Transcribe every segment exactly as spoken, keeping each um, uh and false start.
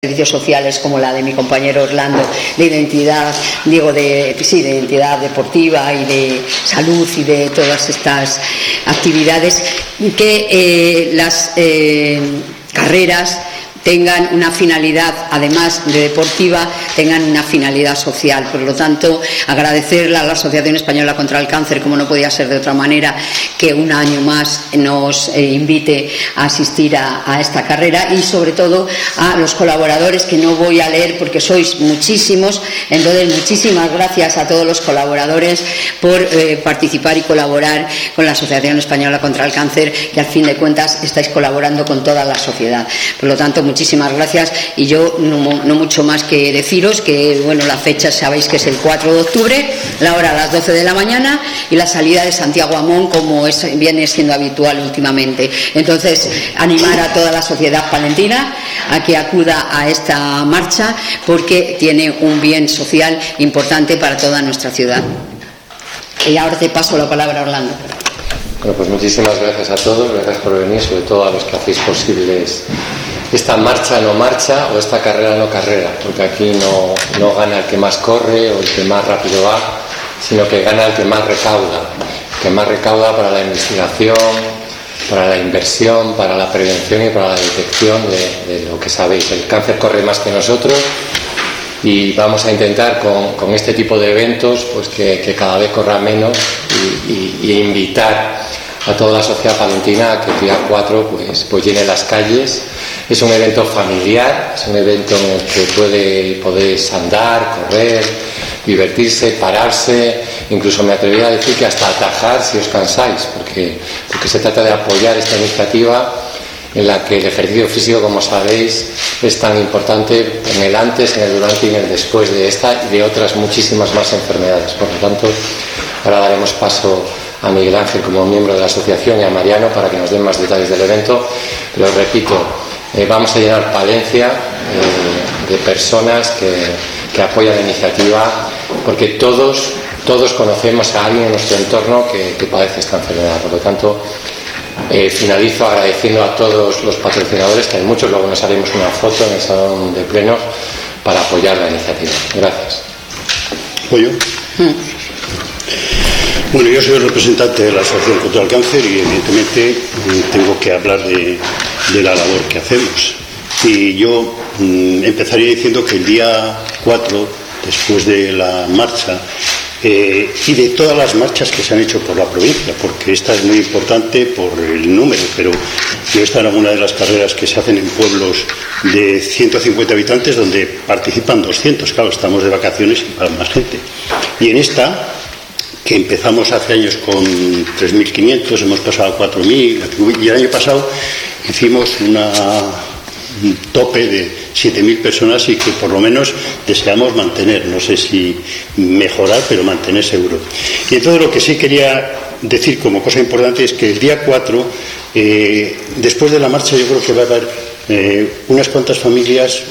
servicios sociales como la de mi compañero Orlando, de identidad, digo, de, sí, de identidad deportiva y de salud y de todas estas actividades, que eh, las eh, carreras tengan una finalidad, además de deportiva, tengan una finalidad social. Por lo tanto, agradecerle a la Asociación Española contra el Cáncer, como no podía ser de otra manera, que un año más nos eh, invite a asistir a, a esta carrera, y sobre todo a los colaboradores, que no voy a leer porque sois muchísimos. Entonces, muchísimas gracias a todos los colaboradores por eh, participar y colaborar con la Asociación Española contra el Cáncer, que al fin de cuentas estáis colaborando con toda la sociedad. Por lo tanto, muchísimas gracias, y yo no, no mucho más que deciros que, bueno, la fecha sabéis que es el cuatro de octubre, la hora a las doce de la mañana y la salida de Santiago Amón, como es, viene siendo habitual últimamente. Entonces, animar a toda la sociedad palentina a que acuda a esta marcha, porque tiene un bien social importante para toda nuestra ciudad. Y ahora te paso la palabra a Orlando. Bueno, pues muchísimas gracias a todos, gracias por venir, sobre todo a los que hacéis posibles esta marcha no marcha o esta carrera no carrera, porque aquí no, no gana el que más corre o el que más rápido va, sino que gana el que más recauda, el que más recauda para la investigación, para la inversión, para la prevención y para la detección de, de lo que sabéis. El cáncer corre más que nosotros, y vamos a intentar con, con este tipo de eventos pues que, que cada vez corra menos, y, y, y invitar a toda la sociedad palentina a que el día cuatro pues, pues llene las calles. Es un evento familiar, es un evento en el que puede, podéis andar, correr, divertirse, pararse, incluso me atrevería a decir que hasta atajar si os cansáis, porque, porque se trata de apoyar esta iniciativa en la que el ejercicio físico, como sabéis, es tan importante en el antes, en el durante y en el después de esta y de otras muchísimas más enfermedades. Por lo tanto, ahora daremos paso a Miguel Ángel como miembro de la asociación y a Mariano para que nos den más detalles del evento, pero repito, eh, vamos a llenar Palencia eh, de personas que, que apoyan la iniciativa, porque todos, todos conocemos a alguien en nuestro entorno que, que padece esta enfermedad. Por lo tanto, eh, finalizo agradeciendo a todos los patrocinadores, que hay muchos, luego nos haremos una foto en el salón de plenos para apoyar la iniciativa. Gracias. ¿Voy yo? Mm. Bueno, yo soy el representante de la Asociación contra el Cáncer y evidentemente tengo que hablar de, de la labor que hacemos. Y yo mmm, empezaría diciendo que el día cuatro, después de la marcha, eh, y de todas las marchas que se han hecho por la provincia, porque esta es muy importante por el número, pero yo he estado en alguna de las carreras que se hacen en pueblos de ciento cincuenta habitantes donde participan doscientos, claro, estamos de vacaciones y para más gente. Y en esta, que empezamos hace años con tres mil quinientos, hemos pasado a cuatro mil, y el año pasado hicimos una, un tope de siete mil personas, y que por lo menos deseamos mantener, no sé si mejorar, pero mantener seguro. Y entonces lo que sí quería decir como cosa importante es que el día cuatro, eh, después de la marcha, yo creo que va a haber eh, unas cuantas familias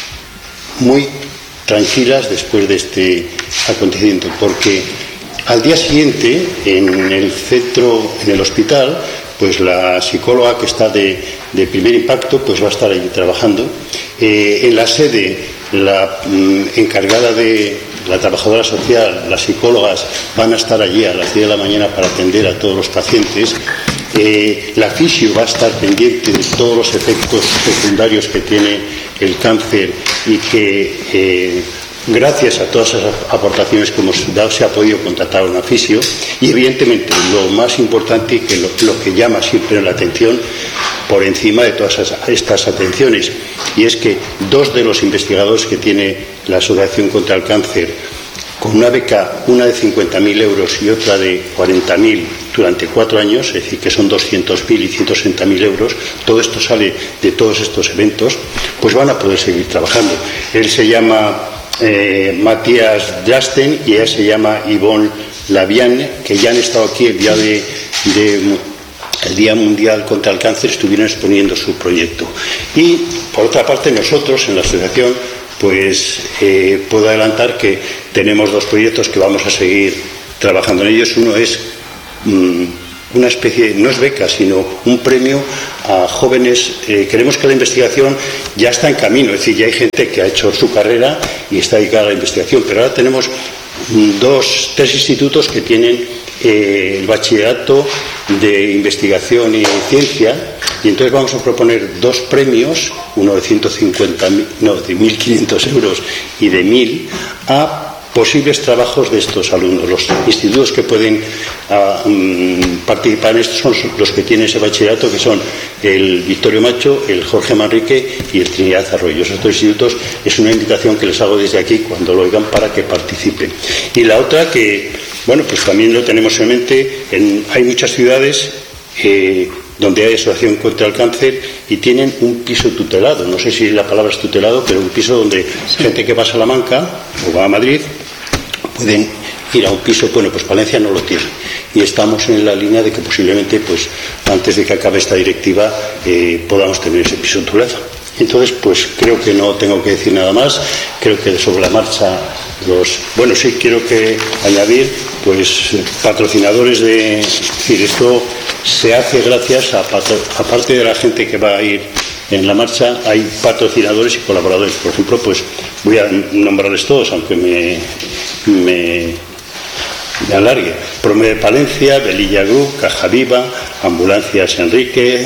muy tranquilas después de este acontecimiento, porque al día siguiente, en el centro, en el hospital, pues la psicóloga que está de, de primer impacto pues va a estar allí trabajando. Eh, en la sede, la mm, encargada de la trabajadora social, las psicólogas van a estar allí a las diez de la mañana para atender a todos los pacientes. Eh, la fisio va a estar pendiente de todos los efectos secundarios que tiene el cáncer, y que eh, gracias a todas esas aportaciones que hemos dado se ha podido contratar a una fisio. Y evidentemente lo más importante, y que lo, lo que llama siempre la atención por encima de todas estas atenciones, y es que dos de los investigadores que tiene la Asociación contra el Cáncer, con una beca, una de cincuenta mil euros y otra de cuarenta mil durante cuatro años, es decir, que son doscientos mil y ciento sesenta mil euros, todo esto sale de todos estos eventos, pues van a poder seguir trabajando. Él se llama Eh, Matías Jasten y ella se llama Yvonne Laviane, que ya han estado aquí el día de, de el Día Mundial contra el Cáncer, estuvieron exponiendo su proyecto. Y por otra parte, nosotros en la asociación pues eh, puedo adelantar que tenemos dos proyectos que vamos a seguir trabajando en ellos. Uno es mmm, una especie, no es beca, sino un premio a jóvenes. Eh, creemos que la investigación ya está en camino, es decir, ya hay gente que ha hecho su carrera y está dedicada a la investigación, pero ahora tenemos dos, tres institutos que tienen eh, el bachillerato de investigación y ciencia, y entonces vamos a proponer dos premios, uno de ciento cincuenta, no, de mil quinientos euros y de mil, a posibles trabajos de estos alumnos. Los institutos que pueden uh, um, participar en esto son los que tienen ese bachillerato, que son el Victorio Macho, el Jorge Manrique y el Trinidad Arroyo. Esos dos institutos es una invitación que les hago desde aquí cuando lo oigan para que participen. Y la otra que, bueno, pues también lo tenemos en mente, en, hay muchas ciudades eh, donde hay asociación contra el cáncer y tienen un piso tutelado, no sé si la palabra es tutelado, pero un piso donde sí. gente que va a Salamanca o va a Madrid pueden ir a un piso. Bueno, pues Palencia no lo tiene y estamos en la línea de que posiblemente, pues antes de que acabe esta directiva, eh, podamos tener ese piso tutelado. Entonces, pues creo que no tengo que decir nada más. Creo que sobre la marcha los, bueno, sí quiero que añadir, pues patrocinadores de, es decir, esto se hace gracias a, aparte de la gente que va a ir en la marcha, hay patrocinadores y colaboradores. Por ejemplo, pues voy a nombrarles todos, aunque me, me, me alargue. Promueve Palencia, Velilla Group, Caja Viva, Ambulancias Enrique,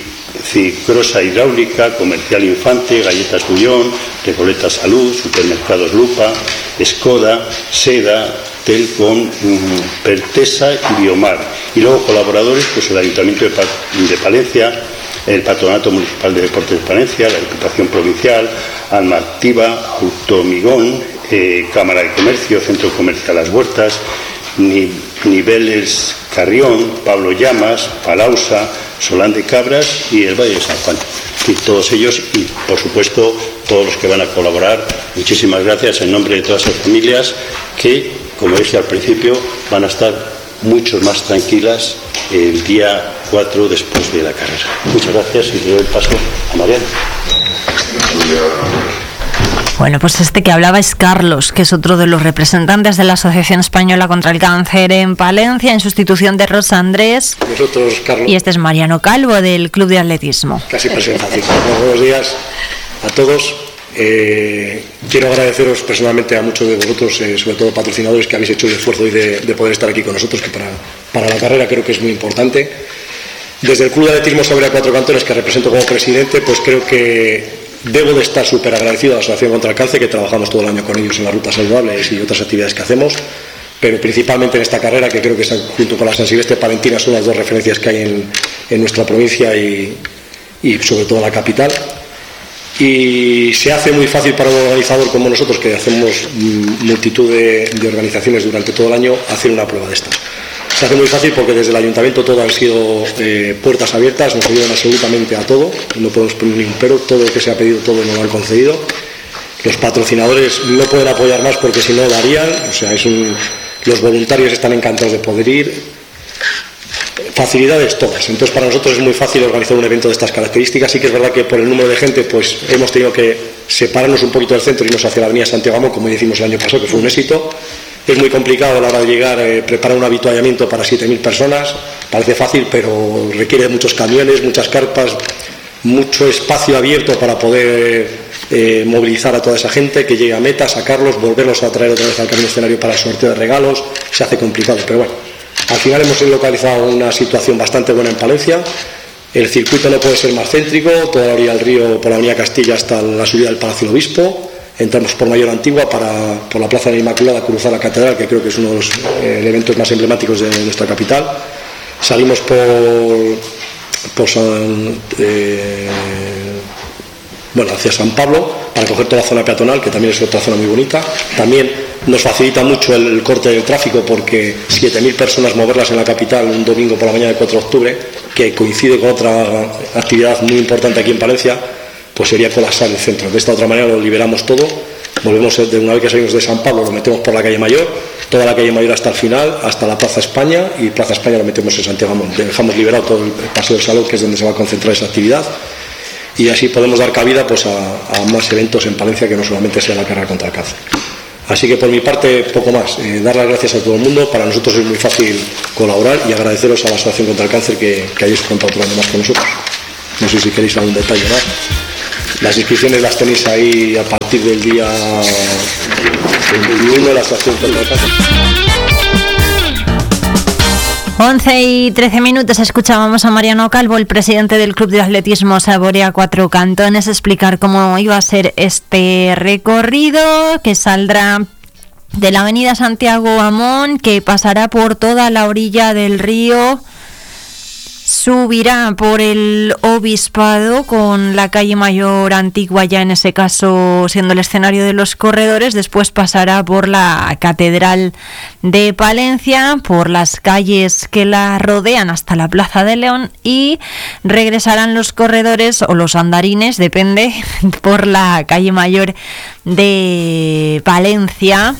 Cicrosa Hidráulica, Comercial Infante, Galletas Bullón, Recoleta Salud, Supermercados Lupa, Skoda, Seda, Telcom, Pertesa y Biomar. Y luego colaboradores, pues el Ayuntamiento de, pa de Palencia, el Patronato Municipal de Deportes de Palencia, la Diputación Provincial, Alma Activa, Automigón, eh, Cámara de Comercio, Centro Comercial Las Huertas, Ni Niveles Carrión, Pablo Llamas, Palausa, Solán de Cabras y el Valle de San Juan. Y todos ellos, y por supuesto todos los que van a colaborar, muchísimas gracias en nombre de todas las familias que, como dije al principio, van a estar mucho más tranquilas el día cuatro después de la carrera. Muchas gracias y le doy el paso a Mariana. Bueno, pues este que hablaba es Carlos, que es otro de los representantes de la Asociación Española contra el Cáncer en Palencia, en sustitución de Rosa Andrés. Nosotros, Carlos. Y este es Mariano Calvo, del Club de Atletismo. Casi presentación. Buenos días a todos. Eh, quiero agradeceros personalmente a muchos de vosotros, eh, sobre todo patrocinadores, que habéis hecho el esfuerzo hoy de, de poder estar aquí con nosotros, que para, para la carrera creo que es muy importante. Desde el Club de Atletismo sobre a Cuatro Cantones, que represento como presidente, pues creo que debo de estar súper agradecido a la Asociación contra el Cáncer, que trabajamos todo el año con ellos en las rutas saludables y otras actividades que hacemos, pero principalmente en esta carrera, que creo que junto con la San Silvestre Palentina son las dos referencias que hay en, en nuestra provincia y, y sobre todo en la capital. Y se hace muy fácil para un organizador como nosotros, que hacemos multitud de, de organizaciones durante todo el año, hacer una prueba de estas. Se hace muy fácil porque desde el ayuntamiento todo han sido eh, puertas abiertas, nos ayudan absolutamente a todo, no podemos poner ningún pero, todo lo que se ha pedido, todo nos lo han concedido. Los patrocinadores no pueden apoyar más porque si no darían, o sea, es un, los voluntarios están encantados de poder ir. Facilidades todas, entonces para nosotros es muy fácil organizar un evento de estas características. Sí que es verdad que por el número de gente pues hemos tenido que separarnos un poquito del centro y irnos hacia la avenida Santiago Amón, como decimos el año pasado, que fue un éxito. Es muy complicado a la hora de llegar, eh, preparar un avituallamiento para siete mil personas, parece fácil, pero requiere muchos camiones, muchas carpas, mucho espacio abierto para poder eh, movilizar a toda esa gente, que llegue a meta, sacarlos, volverlos a traer otra vez al camino escenario para el sorteo de regalos. Se hace complicado, pero bueno, al final hemos localizado una situación bastante buena en Palencia. El circuito no puede ser más céntrico, toda la orilla del río por la avenida Castilla hasta la subida del Palacio del Obispo. Entramos por Mayor Antigua para, por la Plaza de la Inmaculada, cruzar la Catedral, que creo que es uno de los eh, eventos más emblemáticos de nuestra capital. Salimos por, por San, eh, bueno, hacia San Pablo para coger toda la zona peatonal, que también es otra zona muy bonita. También nos facilita mucho el, el corte del tráfico, porque siete mil personas moverlas en la capital un domingo por la mañana del cuatro de octubre, que coincide con otra actividad muy importante aquí en Palencia, pues sería colapsar el centro. De esta otra manera lo liberamos todo, volvemos de una vez que salimos de San Pablo, lo metemos por la calle Mayor, toda la calle Mayor hasta el final, hasta la Plaza España, y Plaza España lo metemos en Santiago Amón. Dejamos liberado todo el Paseo del Salón, que es donde se va a concentrar esa actividad, y así podemos dar cabida pues a, a más eventos en Palencia, que no solamente sea la carrera contra el cáncer. Así que por mi parte, poco más. Eh, dar las gracias a todo el mundo. Para nosotros es muy fácil colaborar y agradeceros a la Asociación contra el Cáncer que, que hayáis contado otro año más con nosotros. No sé si queréis algún detalle más. Las inscripciones las tenéis ahí a partir del día veintiuno de la Asociación contra el Cáncer. once y trece minutos escuchábamos a Mariano Calvo, el presidente del Club de Atletismo Saborea Cuatro Cantones, explicar cómo iba a ser este recorrido que saldrá de la avenida Santiago Amón, que pasará por toda la orilla del río, subirá por el Obispado con la calle Mayor Antigua, ya en ese caso siendo el escenario de los corredores, después pasará por la Catedral de Palencia, por las calles que la rodean hasta la Plaza de León y regresarán los corredores o los andarines, depende, por la calle Mayor de Palencia.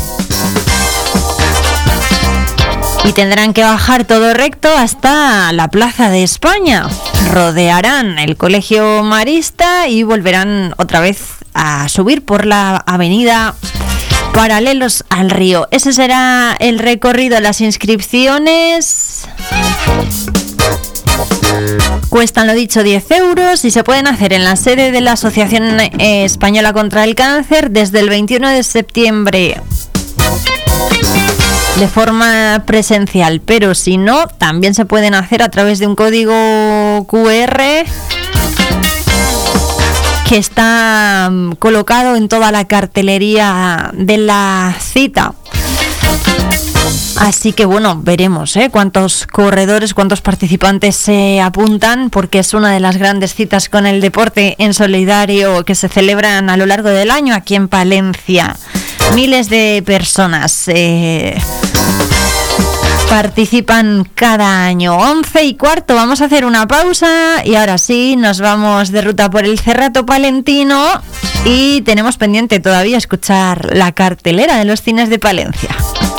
Y tendrán que bajar todo recto hasta la Plaza de España. Rodearán el Colegio Marista y volverán otra vez a subir por la avenida paralelos al río. Ese será el recorrido. Las inscripciones cuestan, lo dicho, diez euros y se pueden hacer en la sede de la Asociación Española contra el Cáncer desde el veintiuno de septiembre. De forma presencial, pero si no, también se pueden hacer a través de un código Q R que está colocado en toda la cartelería de la cita. Así que bueno, veremos ¿eh? cuántos corredores, cuántos participantes se apuntan, porque es una de las grandes citas con el deporte en solidario que se celebran a lo largo del año aquí en Palencia. Miles de personas eh, participan cada año. Once y cuarto, vamos a hacer una pausa y ahora sí nos vamos de ruta por el Cerrato Palentino y tenemos pendiente todavía escuchar la cartelera de los cines de Palencia.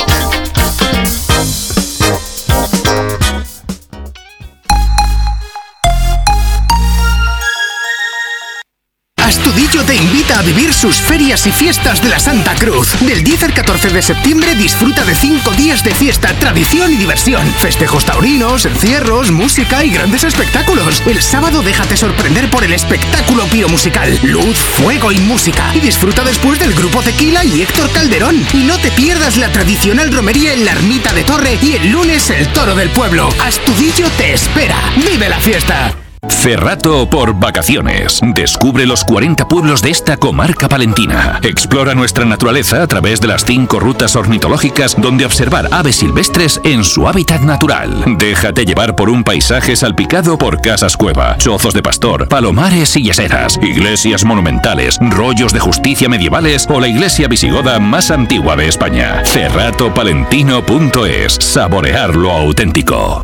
Astudillo te invita a vivir sus ferias y fiestas de la Santa Cruz. Del diez al catorce de septiembre disfruta de cinco días de fiesta, tradición y diversión. Festejos taurinos, encierros, música y grandes espectáculos. El sábado déjate sorprender por el espectáculo piromusical. Luz, fuego y música. Y disfruta después del grupo Tequila y Héctor Calderón. Y no te pierdas la tradicional romería en la Ermita de Torre y el lunes el Toro del Pueblo. Astudillo te espera. ¡Vive la fiesta! Cerrato por vacaciones. Descubre los cuarenta pueblos de esta comarca palentina. Explora nuestra naturaleza a través de las cinco rutas ornitológicas donde observar aves silvestres en su hábitat natural. Déjate llevar por un paisaje salpicado por casas cueva, chozos de pastor, palomares y yeseras, iglesias monumentales, rollos de justicia medievales o la iglesia visigoda más antigua de España. cerrato palentino punto es. Saborear lo auténtico.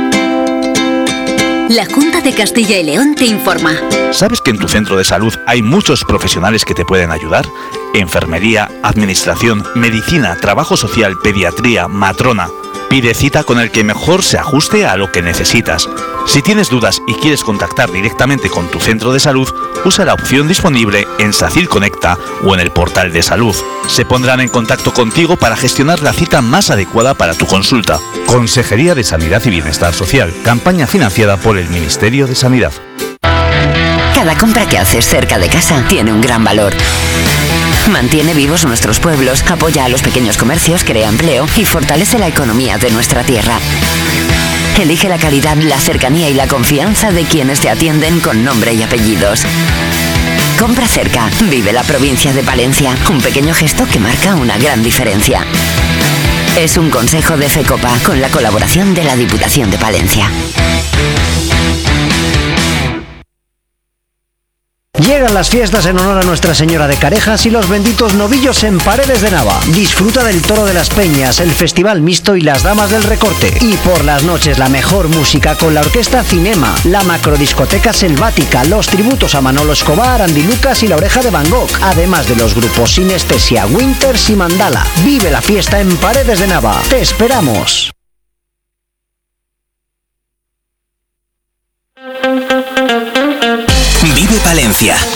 La Junta de Castilla y León te informa. ¿Sabes que en tu centro de salud hay muchos profesionales que te pueden ayudar? Enfermería, administración, medicina, trabajo social, pediatría, matrona. Pide cita con el que mejor se ajuste a lo que necesitas. Si tienes dudas y quieres contactar directamente con tu centro de salud, usa la opción disponible en SACIL Conecta o en el portal de salud. Se pondrán en contacto contigo para gestionar la cita más adecuada para tu consulta. Consejería de Sanidad y Bienestar Social. Campaña financiada por el Ministerio de Sanidad. Cada compra que haces cerca de casa tiene un gran valor. Mantiene vivos nuestros pueblos, apoya a los pequeños comercios, crea empleo y fortalece la economía de nuestra tierra. Elige la calidad, la cercanía y la confianza de quienes te atienden con nombre y apellidos. Compra cerca, vive la provincia de Palencia. Un pequeño gesto que marca una gran diferencia. Es un consejo de FECOPA con la colaboración de la Diputación de Palencia. Llegan las fiestas en honor a Nuestra Señora de Carejas y los benditos novillos en Paredes de Nava. Disfruta del Toro de las Peñas, el Festival Mixto y las Damas del Recorte. Y por las noches la mejor música con la Orquesta Cinema, la macrodiscoteca selvática, los tributos a Manolo Escobar, Andy Lucas y La Oreja de Van Gogh, además de los grupos Sinestesia, Winters y Mandala. Vive la fiesta en Paredes de Nava. ¡Te esperamos! Vive Palencia